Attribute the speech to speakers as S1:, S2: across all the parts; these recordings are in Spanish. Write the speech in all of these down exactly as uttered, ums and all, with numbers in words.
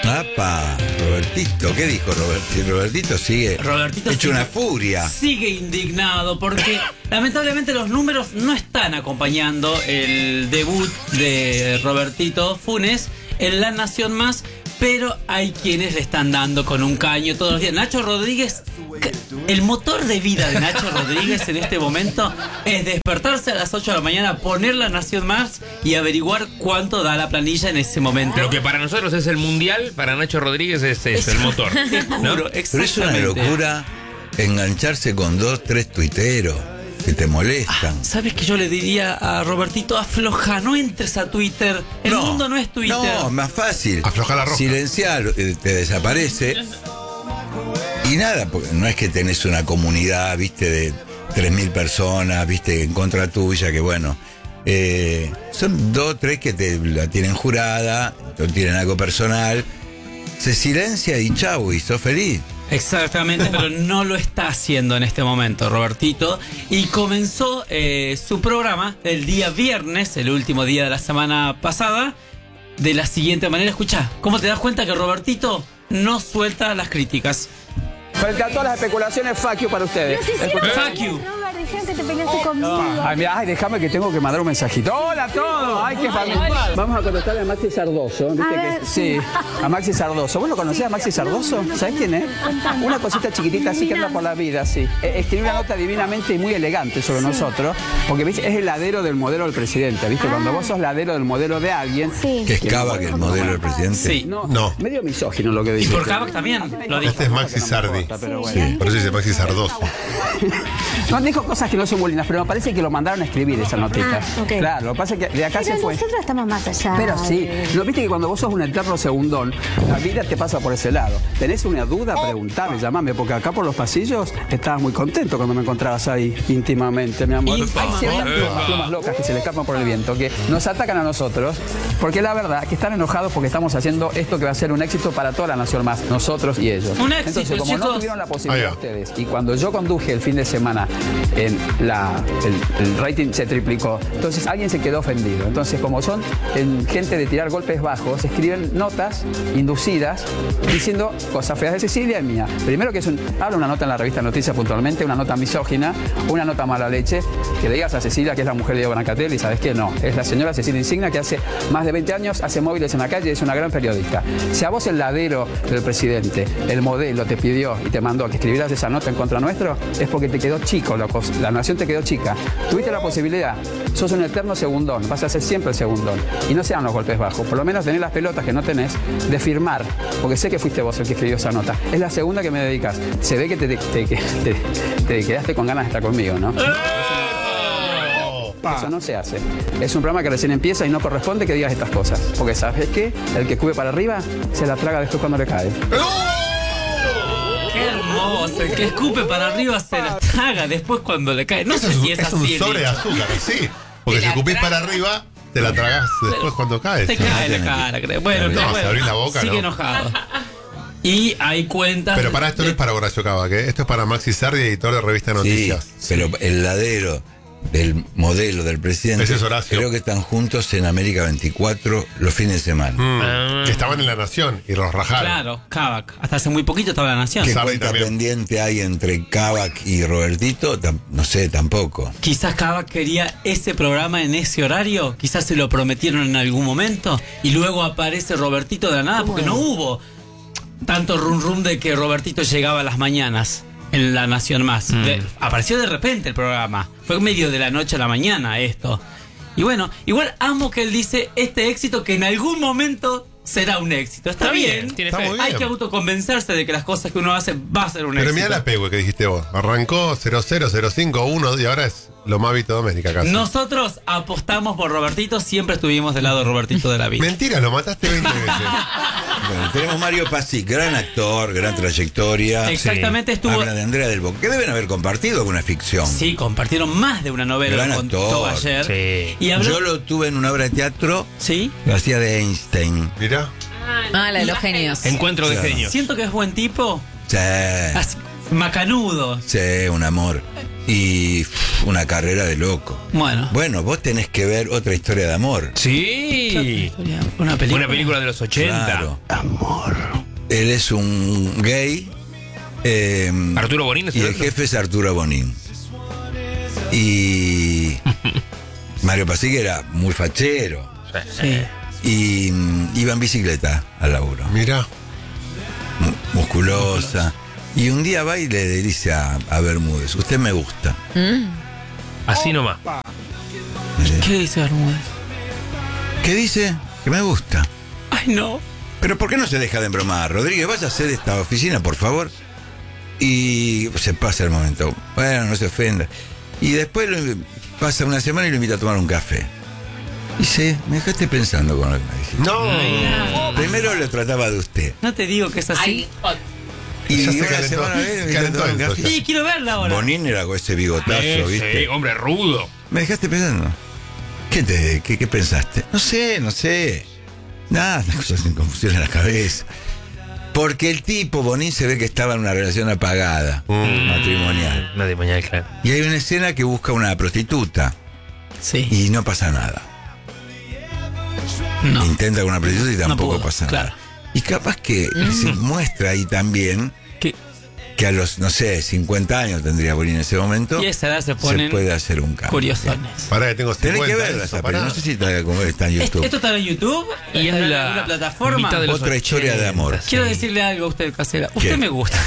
S1: ¡Apa! Robertito, ¿qué dijo Robertito? Robertito sigue
S2: Robertito
S1: hecho
S2: sigue,
S1: una furia.
S2: Sigue indignado porque lamentablemente los números no están acompañando el debut de Robertito Funes en La Nación Más, pero hay quienes le están dando con un caño todos los días. Nacho Rodríguez, el motor de vida de Nacho Rodríguez en este momento es despertarse a las ocho de la mañana, poner La Nación Más y averiguar cuánto da la planilla en ese momento.
S3: Lo que para nosotros es el mundial, para Nacho Rodríguez es, es el motor, ¿no?
S1: Pero es una locura engancharse con dos, tres tuiteros que te molestan.
S2: Ah, ¿sabes qué yo le diría a Robertito? Afloja, no entres a Twitter. El
S1: no,
S2: mundo no es Twitter.
S1: No, más fácil.
S4: Afloja la roja.
S1: Silenciar, eh, te desaparece. Y nada, porque no es que tenés una comunidad, viste, de tres mil personas, viste, en contra tuya, que bueno. Eh, son dos, tres que te la tienen jurada, no tienen algo personal. Se silencia y chau, y sos feliz.
S2: Exactamente, pero no lo está haciendo en este momento Robertito. Y comenzó eh, su programa el día viernes, el último día de la semana pasada, de la siguiente manera. Escuchá, ¿cómo te das cuenta que Robertito no suelta las críticas?
S5: Frente a todas las especulaciones, fuck you para ustedes.
S2: Fuck you.
S6: Robert, dijeron que te peleaste conmigo.
S5: Ay, mira, ay, déjame que tengo que mandar un mensajito. Hola a todos. Ay, qué familia. Vamos a contestarle a Maxi Sardoso. ¿Viste
S6: A
S5: que,
S6: ver,
S5: sí, a Maxi Sardoso. ¿Vos lo conocés a Maxi Sardoso? ¿Sabés quién es? Una cosita chiquitita así que anda por la vida, sí. Eh, Escribió una nota divinamente y muy elegante sobre nosotros, porque ¿viste? Es el ladero del modelo del presidente, ¿viste? Cuando vos sos ladero del modelo de alguien.
S6: Sí.
S1: Que es Cava, que el modelo del presidente.
S2: Sí.
S5: No,
S4: No.
S5: medio misógino lo que
S2: Y
S5: dice.
S2: por Kavak también lo dijo.
S4: Este es Maxi Sardi.
S5: Pero bueno.
S1: Sí.
S4: Por eso dice Maxi Sardoso.
S5: No, dijo cosas que no son muy lindas, pero me parece que lo mandaron a escribir esa notita.
S6: Ah, ok.
S5: Claro, lo que pasa es que de acá
S6: Pero
S5: se fue.
S6: nosotros estamos más allá.
S5: Pero sí,
S6: de-
S5: ¿no viste que cuando vos sos un eterno segundón, la vida te pasa por ese lado? ¿Tenés una duda? Preguntame, llamame, porque acá por los pasillos estabas muy contento cuando me encontrabas ahí íntimamente, mi amor.
S2: Íntimamente.
S5: Hay ciertas plumas, plumas locas que se le escapan por el viento, que nos atacan a nosotros, porque la verdad que están enojados porque estamos haciendo esto que va a ser un éxito para toda la nación más, nosotros y ellos.
S2: Un éxito,
S5: Entonces, como
S2: chicos.
S5: no tuvieron la posibilidad
S4: Ahí va.
S5: ustedes, y cuando yo conduje el fin de semana, en la, el, el rating se triplicó. Entonces alguien se quedó ofendido. Entonces, como son en gente de tirar golpes bajos, escriben notas inducidas diciendo cosas feas de Cecilia y mía. Primero que es un, habla una nota en la revista Noticias puntualmente, una nota misógina, una nota mala leche, que le digas a Cecilia que es la mujer de Diego Brancatelli, y sabes que no, es la señora Cecilia Insignia que hace más de veinte años hace móviles en la calle y es una gran periodista. Si a vos el ladero del presidente, el modelo te pidió y te mandó a que escribieras esa nota en contra nuestro, es porque te quedó chico, loco. La nación te quedó chica. Tuviste la posibilidad, sos un eterno segundón, vas a ser siempre el segundón. Y no sean los golpes bajos, por lo menos tenés las pelotas que no tenés de firmar, porque sé que fuiste vos el que escribió esa nota. Es la segunda que me dedicas. Se ve que te, te, te, te, te quedaste con ganas de estar conmigo, ¿no? Eso no se hace. Es un programa que recién empieza y no corresponde que digas estas cosas. Porque ¿sabes qué? El que escupe para arriba se la traga después cuando le cae.
S2: Qué hermoso. El que escupe para arriba se la traga después cuando le cae. No
S4: Eso
S2: sé
S4: es,
S2: si
S4: un-
S2: es
S4: es un
S2: así. el
S4: sobre de
S2: dicho.
S4: azúcar, sí. Porque si escupís para arriba, te la tragás después cuando caes.
S2: Te cae la cara, creo. Bueno,
S4: No,
S2: pero
S4: si
S2: bueno,
S4: abrís la boca,
S2: sigue
S4: no.
S2: enojado. Y hay cuentas.
S4: Pero para esto no
S2: de-
S4: es para Horacio Cava, que esto es para Maxi Sardi, editor de revista
S1: Sí,
S4: Noticias.
S1: pero el ladero del modelo del presidente,
S4: Ese es Horacio.
S1: creo que están juntos en América veinticuatro los fines de semana.
S4: Mm,
S3: Ah.
S4: Que estaban en La Nación y los rajaron.
S2: Claro, Kavak. Hasta hace muy poquito estaba en La Nación.
S1: ¿Qué
S4: Sardi
S1: cuenta
S4: también.
S1: pendiente hay entre Kavak y Robertito? Tam- No sé, tampoco.
S2: Quizás Kavak quería ese programa en ese horario, quizás se lo prometieron en algún momento y luego aparece Robertito de la nada, porque no hubo tanto rum rum de que Robertito llegaba a las mañanas en La Nación Más.
S3: Mm.
S2: De- apareció de repente el programa, fue medio de la noche a la mañana esto. Y bueno, igual amo que él dice este éxito que en algún momento será un éxito. Está,
S3: Está bien,
S2: bien,
S3: tiene
S4: Está
S3: fe.
S4: muy
S2: hay
S4: bien.
S2: que autoconvencerse de que las cosas que uno hace va a ser un
S4: Pero
S2: éxito.
S4: mira la pegüe que dijiste vos. Arrancó cero cero, cero cinco, uno y ahora es lo más Vito Doménica casi.
S2: Nosotros apostamos por Robertito, siempre estuvimos del lado de Robertito de la vida.
S4: Mentira, lo mataste veinte veces.
S1: Bueno, tenemos Mario Pazzi, gran actor, gran trayectoria.
S2: Exactamente, estuvo.
S1: Habla de Andrea del Boca, que deben haber compartido alguna ficción.
S2: Sí, compartieron más de una novela,
S1: Gran
S2: lo contó
S1: actor.
S2: ayer.
S3: Sí.
S2: Y habló.
S1: Yo lo tuve en una obra de teatro,
S2: Sí.
S1: lo hacía de Einstein.
S4: Mirá.
S7: Ah, la de los genios.
S3: Encuentro de
S1: Claro.
S3: genios.
S2: Siento que es buen tipo.
S1: Sí,
S2: Así, macanudo.
S1: sí, un amor. Y uf, una carrera de loco.
S2: Bueno.
S1: Bueno, vos tenés que ver otra historia de amor.
S3: Sí.
S2: Una película.
S3: Una película de los ochenta.
S1: Claro. Amor. él es un gay. eh,
S3: Arturo Bonín es
S1: Y
S3: el
S1: el
S3: otro.
S1: jefe es Arturo Bonín. Y Mario Pasic era muy fachero.
S2: Sí.
S1: Y mm, iba en bicicleta al laburo.
S4: Mira.
S1: mu- musculosa. Y un día va y le dice a, a Bermúdez, usted me gusta.
S3: Así nomás.
S2: ¿Qué dice Bermúdez?
S1: ¿Qué dice? Que me gusta.
S2: Ay, no.
S1: Pero ¿por qué no se deja de embromar? Rodríguez, vaya a hacer esta oficina, por favor. Y se pasa el momento. Bueno, no se ofenda. Y después lo- pasa una semana y lo invita a tomar un café. Y dice, me dejaste pensando con lo que me dijiste.
S4: No.
S1: Primero lo trataba de usted.
S2: No te digo que es así.
S1: Y
S4: Ya se
S1: una
S4: calentó,
S1: semana
S4: se
S1: me invita a
S4: calentó
S1: tomar un
S4: eso,
S1: café.
S4: ya.
S2: Sí, quiero verla ahora.
S1: Bonín era con ese bigotazo,
S3: Sí,
S1: ¿viste?
S3: sí, hombre rudo.
S1: Me dejaste pensando. ¿Qué te qué, qué pensaste? No sé, no sé. Nada, las cosas sin confusión en la cabeza. Porque el tipo, Bonín, se ve que estaba en una relación apagada, matrimonial.
S3: Matrimonial, claro.
S1: Y hay una escena que busca una prostituta
S2: Sí.
S1: y no pasa nada.
S2: No.
S1: Intenta con una prostituta y tampoco
S2: pudo,
S1: pasa
S2: claro.
S1: nada. Y capaz que se muestra ahí también
S2: ¿Qué?
S1: que a los, no sé, cincuenta años tendría Bonín en ese momento.
S2: Y a esa edad se ponen
S1: puede hacer un cambio.
S2: curiosones.
S4: Pará que tengo
S1: Tenés
S4: cincuenta.
S1: que verla
S4: eso,
S1: esa
S4: pará.
S1: película. No sé si está, como está en
S2: ¿Esto
S1: YouTube.
S2: esto está en YouTube?
S3: Y
S2: ¿Está
S3: es
S2: en
S3: la
S2: alguna plataforma?
S3: mitad de los
S1: Otra historia de amor.
S3: ochenta,
S2: Quiero
S3: sí.
S2: decirle algo a usted, Casera. Usted
S1: ¿Qué?
S2: me gusta.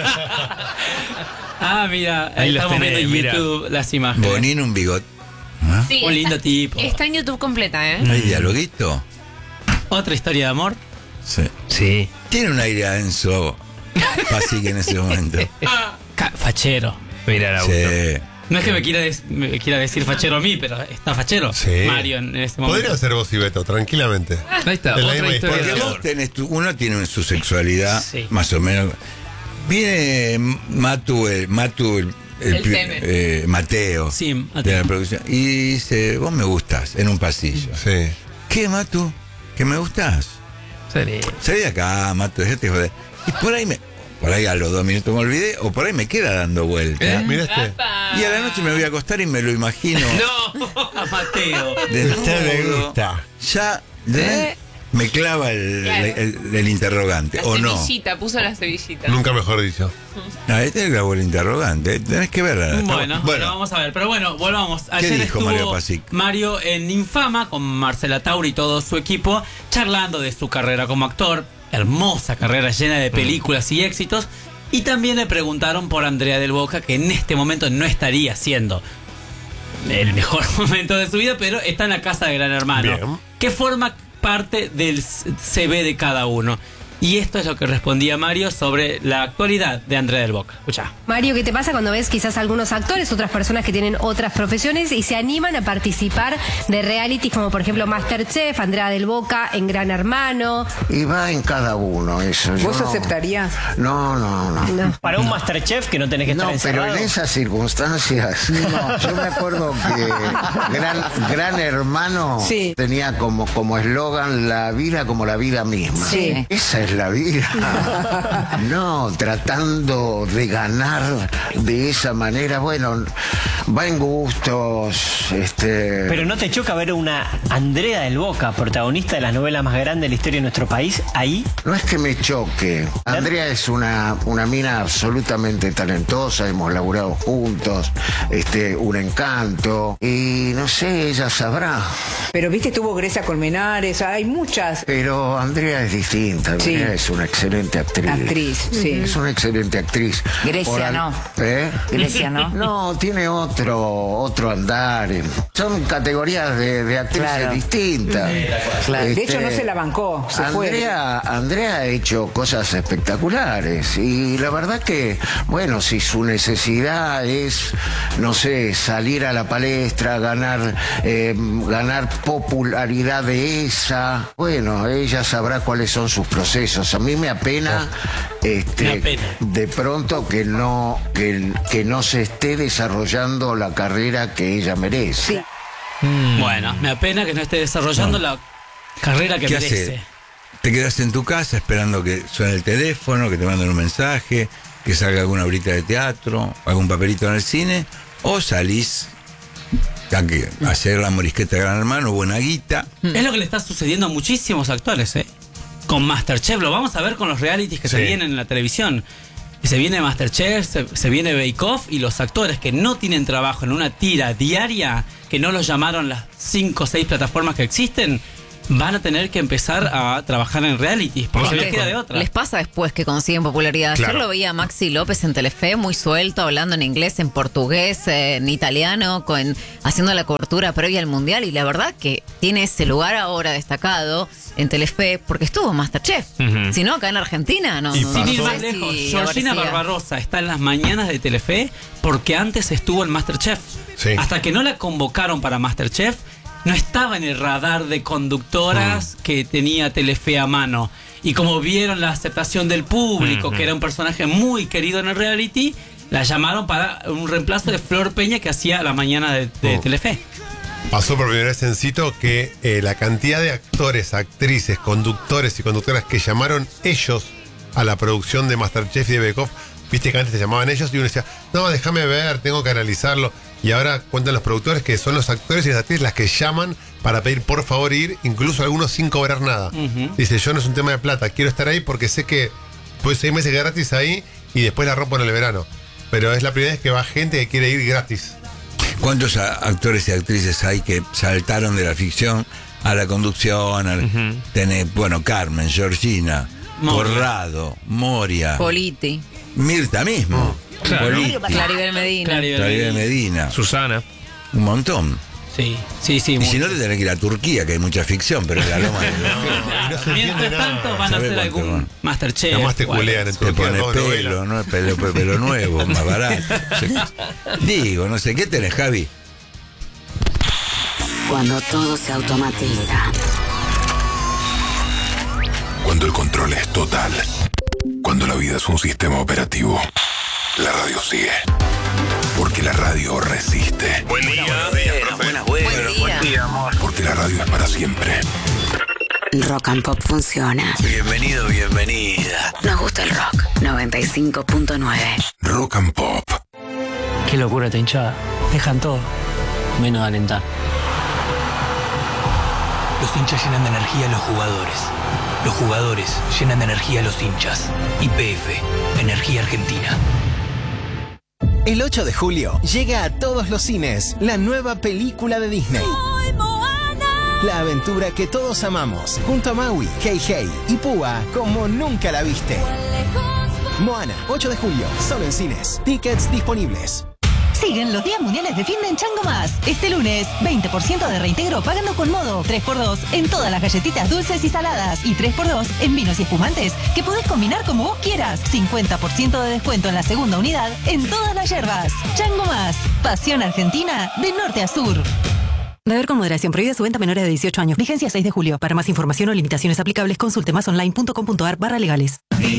S2: Ah, mira,
S3: Ahí los
S2: estamos
S3: tenés,
S2: viendo en
S3: mira.
S2: YouTube las imágenes.
S1: Bonín un bigote. ¿Ah?
S7: Sí,
S2: Un lindo
S7: está,
S2: tipo.
S7: está en YouTube completa, ¿eh?
S1: ¿No hay dialoguito?
S2: Otra historia de amor.
S1: Sí.
S3: Sí.
S1: Tiene un aire a Enzo Pasic en ese momento.
S2: Ca- fachero.
S3: Mira el auto.
S1: Sí.
S2: No es que me quiera, des- me quiera decir fachero a mí, pero está fachero.
S4: Sí.
S2: Mario en este momento.
S4: Podría ser vos y Beto, tranquilamente.
S3: Ahí está,
S4: De la
S3: otra
S4: misma
S3: historia
S1: Porque
S3: de
S1: vos
S3: amor.
S1: tenés tu- uno tiene su sexualidad,
S2: Sí.
S1: más o menos. Viene Matu, el, Matu, el, el
S7: El
S1: pri-
S7: semen.
S1: eh, Mateo,
S2: Sí, Mateo.
S1: de la producción, y dice, vos me gustás, en un pasillo.
S4: Sí.
S1: ¿Qué, Matu? ¿Que me gustás?
S3: Sería.
S1: Salí de acá, Matu, dejate de joder. Y por ahí me, por ahí a los dos minutos me olvidé, o por ahí me queda dando vueltas.
S3: ¿Eh?
S4: Mira este.
S1: Y a la noche me voy a acostar y me lo imagino.
S2: No, a Mateo.
S1: Desnudo. Ya de- me clava el,
S7: Claro.
S1: el- el interrogante,
S7: La
S1: ¿o no?
S7: semillita, puso la semillita.
S4: Nunca mejor dicho.
S1: Ahí te clavó el interrogante, tenés que verla. Está-
S2: Bueno, bueno, vamos a ver. Pero bueno, volvamos. Ayer
S1: dijo
S2: estuvo
S1: Mario Pasic?
S2: Mario en Infama con Marcela Tauri y todo su equipo, charlando de su carrera como actor. Hermosa carrera llena de películas y éxitos. Y también le preguntaron por Andrea del Boca, que en este momento no estaría siendo el mejor momento de su vida, pero está en la casa de Gran Hermano,
S4: Bien.
S2: que forma parte del C V de cada uno. Y esto es lo que respondía Mario sobre la actualidad de Andrea del Boca. Escuchá.
S6: Mario, ¿qué te pasa cuando ves quizás algunos actores, otras personas que tienen otras profesiones y se animan a participar de realities como por ejemplo Masterchef, Andrea del Boca, en Gran Hermano?
S8: Y va en cada uno eso. Yo
S9: ¿Vos
S8: no-
S9: aceptarías?
S8: No, no, no.
S6: No.
S10: Para un Masterchef que no tenés que estar
S8: No, pero
S10: encerrado.
S8: en esas circunstancias, yo me acuerdo que Gran, Gran Hermano
S9: Sí.
S8: tenía como como eslogan la vida como la vida misma.
S9: Sí.
S8: Esa es la vida. No, tratando de ganar de esa manera, bueno, va en gustos, este.
S10: Pero ¿no te choca ver una Andrea del Boca, protagonista de las novelas más grandes de la historia de nuestro país, ahí?
S8: No es que me choque. Andrea es una, una mina absolutamente talentosa, hemos laburado juntos, este, un encanto. Y no sé, ella sabrá.
S9: Pero viste, tuvo Grecia Colmenares, hay muchas.
S8: Pero Andrea es distinta, Andrea
S9: Sí.
S8: es una excelente actriz.
S9: Actriz, sí.
S8: Es una excelente actriz.
S9: Grecia
S8: Por al-
S9: no.
S8: ¿Eh?
S9: Grecia no.
S8: No, tiene otro otro andar. Son categorías de, de actrices
S9: Claro.
S8: distintas.
S9: Claro. De
S8: Este,
S9: hecho, no se la bancó, se fue.
S8: Andrea, Andrea ha hecho cosas espectaculares y la verdad que, bueno, si su necesidad es, no sé, salir a la palestra, ganar, eh, ganar popularidad de esa, bueno, ella sabrá cuáles son sus procesos. A mí me apena, este,
S2: Me apena.
S8: de pronto que no, que, que no se esté desarrollando la carrera que ella merece.
S9: Sí.
S2: Bueno, me apena que no esté desarrollando la carrera que
S1: ¿Qué
S2: merece.
S1: hace? Te quedas en tu casa esperando que suene el teléfono, que te manden un mensaje, que salga alguna horita de teatro, algún papelito en el cine, o salís a, que, a hacer la morisqueta de Gran Hermano, buena guita.
S2: Es lo que le está sucediendo a muchísimos actores, ¿eh? con MasterChef, lo vamos a ver con los realities que
S4: Sí.
S2: se vienen en la televisión. Y se viene MasterChef, se, se viene Bake Off, y los actores que no tienen trabajo en una tira diaria, que no los llamaron las cinco o seis plataformas que existen, van a tener que empezar a trabajar en realities, porque no les queda de otra.
S11: Les pasa después que consiguen popularidad.
S4: Claro.
S11: Ayer lo veía a Maxi López en Telefe, muy suelto, hablando en inglés, en portugués, eh, en italiano, con, haciendo la cobertura previa al Mundial, y la verdad que tiene ese lugar ahora destacado en Telefe, porque estuvo en MasterChef.
S3: Ujú.
S11: Si no, acá en Argentina, no,
S4: Y
S11: no
S2: Sin
S11: no
S2: ir
S11: sé
S2: más
S11: si
S2: lejos, Georgina
S11: aparecía.
S2: Barbarosa está en las mañanas de Telefe porque antes estuvo en MasterChef.
S4: Sí.
S2: Hasta que no la convocaron para MasterChef, no estaba en el radar de conductoras que tenía Telefe a mano. Y como vieron la aceptación del público,
S3: Ujú.
S2: que era un personaje muy querido en el reality, la llamaron para un reemplazo de Flor Peña que hacía la mañana de, de
S4: Oh.
S2: Telefe.
S4: Pasó por primera vez en Cito que eh, la cantidad de actores, actrices, conductores y conductoras que llamaron ellos a la producción de MasterChef y de Bake Off, viste que antes se llamaban ellos y uno decía, no, déjame ver, tengo que analizarlo. Y ahora cuentan los productores que son los actores y las actrices las que llaman para pedir por favor ir, incluso algunos sin cobrar nada.
S2: Ujú.
S4: Dice, yo no es un tema de plata, quiero estar ahí porque sé que pues seis meses gratis ahí y después la rompo en el verano. Pero es la primera vez que va gente que quiere ir gratis.
S1: ¿Cuántos a- actores y actrices hay que saltaron de la ficción a la conducción? Al,
S3: Ujú.
S1: tenés, bueno, Carmen, Georgina,
S2: Moria.
S1: Corrado, Moria,
S11: Politi,
S1: Mirta mismo,
S3: Claro.
S1: Politi,
S11: Claribel Medina.
S2: Claribel
S1: Claribel Medina,
S3: Susana.
S1: un montón.
S2: Sí, sí, sí.
S1: Y
S2: muy-
S1: si no, te tenés que ir a Turquía, que hay mucha ficción, pero en la loma de-
S4: No se entiende
S2: Mientras
S4: nada.
S2: tanto van a
S1: ¿Sabe
S2: hacer
S1: cuánto
S2: algún
S1: van?
S2: MasterChef.
S4: Nada más te
S2: o algo.
S4: culean en
S1: te
S4: Turquía,
S1: pone
S4: todo novela.
S1: pelo, ¿no? Pelo, pelo, pelo nuevo, más barato. Digo, no sé, ¿qué tenés, Javi?
S12: Cuando todo se automatiza.
S13: Cuando el control es total. Cuando la vida es un sistema operativo. La radio sigue. Porque la radio resiste.
S3: Buen día.
S12: Buenas, buenas.
S11: Buen día.
S13: Porque la radio es para siempre.
S12: Rock and Pop funciona.
S1: Bienvenido, bienvenida.
S12: Nos gusta el rock. noventa y cinco punto nueve.
S13: Rock and Pop.
S10: Qué locura esta hinchada. Dejan todo, menos de alentar.
S14: Los hinchas llenan de energía a los jugadores. Los jugadores llenan de energía a los hinchas. Y P F, Energía Argentina.
S15: El ocho de julio llega a todos los cines la nueva película de Disney. La aventura que todos amamos, junto a Maui, Hey Hey y Púa como nunca la viste. Moana, ocho de julio, solo en cines. Tickets disponibles.
S16: Siguen los días mundiales de fin de en Chango Más. Este lunes, veinte por ciento de reintegro pagando con modo. tres por dos en todas las galletitas dulces y saladas. Y tres por dos en vinos y espumantes, que podés combinar como vos quieras. cincuenta por ciento de descuento en la segunda unidad en todas las yerbas. Chango Más. Pasión argentina de norte a sur. Beber con moderación. Prohibida su venta a menores de dieciocho años. Vigencia seis de julio. Para más información o limitaciones aplicables, consulte más online punto com punto ar barra legales.